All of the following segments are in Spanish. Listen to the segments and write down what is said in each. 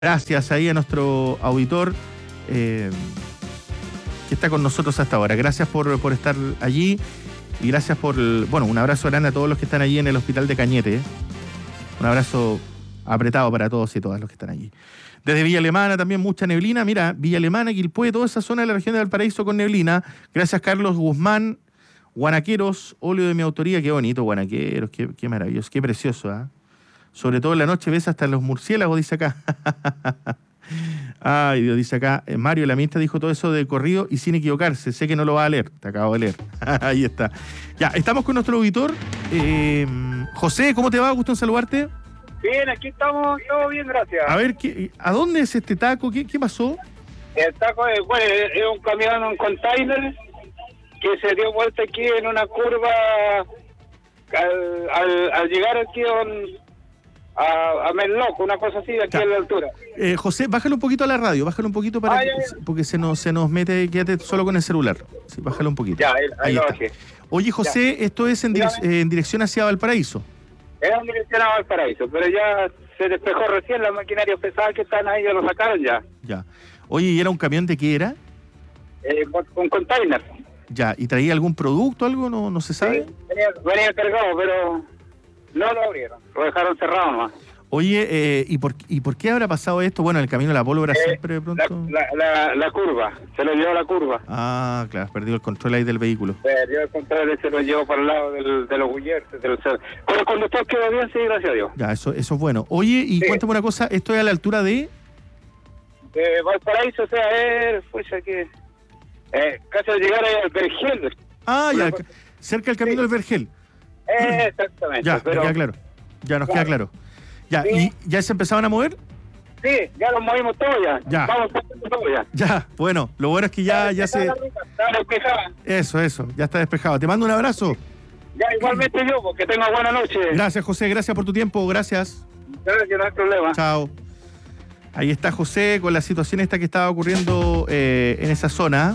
Gracias ahí a nuestro auditor que está con nosotros hasta ahora. Gracias por estar allí y gracias por, un abrazo grande a todos los que están allí en el hospital de Cañete. Un abrazo apretado para todos y todas los que están allí. Desde Villa Alemana también mucha neblina. Mira, Villa Alemana, Quilpué, toda esa zona de la región de Valparaíso con neblina. Gracias Carlos Guzmán. Guanaqueros, óleo de mi autoría. Qué bonito, Guanaqueros, qué maravilloso, qué precioso, ¿ah? Sobre todo en la noche ves hasta los murciélagos, dice acá. Ay, Dios, dice acá. Mario, la ministra dijo todo eso de corrido y sin equivocarse. Sé que no lo va a leer. Te acabo de leer. Ahí está. Ya, estamos con nuestro auditor. José, ¿cómo te va? Gusto en saludarte. Bien, aquí estamos. Todo bien, gracias. A ver, ¿a dónde es este taco? ¿Qué pasó? El taco es un camión, un container que se dio vuelta aquí en una curva al llegar aquí a Menloc, una cosa así, aquí a la altura. José, bájale un poquito a la radio, bájale un poquito porque se nos mete, quédate solo con el celular. Sí, bájale un poquito. Ya, ahí lo está. bajé. Oye, José, Ya. Esto es en dirección hacia Valparaíso. Es en dirección a Valparaíso, pero ya se despejó recién las maquinarias pesadas que están ahí, ya lo sacaron ya. Ya. Oye, ¿y era un camión de qué era? Un container. Ya, ¿y traía algún producto, algo? No se sabe. Sí, venía cargado, pero no lo abrieron, lo dejaron cerrado nomás. Oye, ¿y por qué habrá pasado esto? Bueno, en el camino de la pólvora siempre de pronto... La curva, se lo llevó la curva. Ah, claro, has perdido el control ahí del vehículo. Perdió el control y se lo llevó para el lado de los Guillertes. Con el conductor quedó bien, sí, gracias a Dios. Ya, eso es bueno. Oye, y sí. Cuéntame una cosa, ¿esto es a la altura de...? Valparaíso, o sea, pues aquí... casi al llegar ahí al Vergel. Ah, ya, cerca del camino del Vergel. Exactamente. Ya, pero... me queda claro. Ya, nos queda claro. Ya, Sí. ¿Y ya se empezaban a mover? Sí, ya los movimos todos ya. Ya. Vamos haciendo todo ya. Ya, bueno, lo bueno es que ya se... Está despejada. Eso, ya está despejado. Te mando un abrazo. Ya, igualmente yo, porque tenga buena noche. Gracias, José, gracias por tu tiempo, gracias. Gracias, no hay problema. Chao. Ahí está José con la situación esta que estaba ocurriendo en esa zona.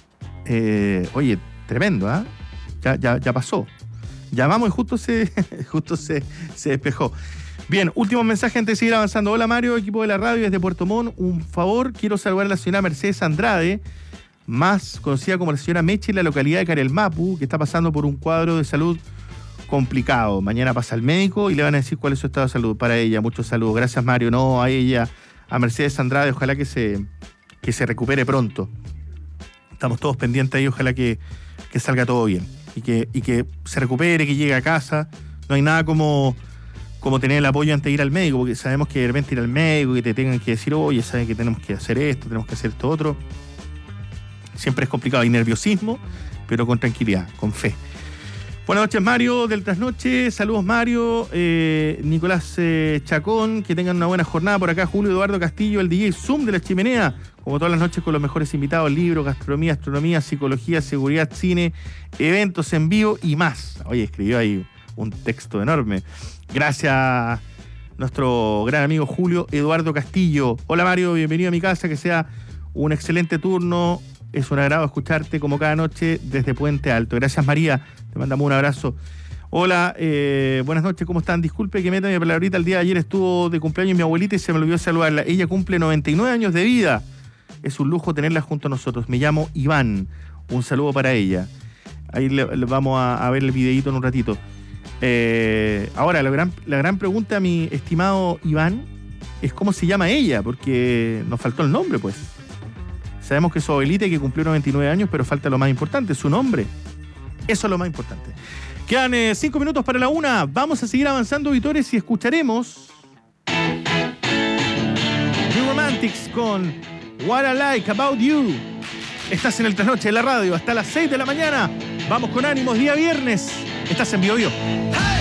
Oye, tremendo, ¿ah? Ya pasó. Llamamos y justo se despejó. Bien, último mensaje antes de seguir avanzando. Hola Mario, equipo de la radio desde Puerto Montt. Un favor, quiero saludar a la señora Mercedes Andrade, más conocida como la señora Meche, en la localidad de Carelmapu, que está pasando por un cuadro de salud complicado. Mañana pasa al médico y le van a decir cuál es su estado de salud para ella. Muchos saludos. Gracias Mario, no a ella, a Mercedes Andrade, ojalá que se recupere pronto. Estamos todos pendientes ahí, ojalá que salga todo bien y que se recupere, que llegue a casa. No hay nada como tener el apoyo antes de ir al médico, porque sabemos que de repente ir al médico y te tengan que decir, oye, saben que tenemos que hacer esto, tenemos que hacer esto otro. Siempre es complicado, hay nerviosismo, pero con tranquilidad, con fe. Buenas noches Mario, del Trasnoche, saludos Mario, Nicolás Chacón, que tengan una buena jornada por acá, Julio Eduardo Castillo, el DJ Zoom de la Chimenea, como todas las noches con los mejores invitados, libros, gastronomía, astronomía, psicología, seguridad, cine, eventos en vivo y más. Oye, escribió ahí un texto enorme. Gracias nuestro gran amigo Julio Eduardo Castillo. Hola Mario, bienvenido a mi casa, que sea un excelente turno. Es un agrado escucharte como cada noche desde Puente Alto. Gracias María, te mandamos un abrazo. Hola, buenas noches, ¿cómo están? Disculpe que meta mi palabrita, el día de ayer estuvo de cumpleaños mi abuelita y se me olvidó saludarla. Ella cumple 99 años de vida. Es un lujo tenerla junto a nosotros. Me llamo Iván, un saludo para ella. Ahí le vamos a ver el videíto en un ratito. Ahora, la gran pregunta, mi estimado Iván, es cómo se llama ella, porque nos faltó el nombre, pues. Sabemos que su abuelita que cumplió 99 años, pero falta lo más importante, su nombre. Eso es lo más importante. Quedan 5 minutos para la 1. Vamos a seguir avanzando, auditores, y escucharemos The Romantics con What I Like About You. Estás en el Trasnoche de la radio hasta las 6 de la mañana. Vamos con ánimos, día viernes. Estás en Bio Bio.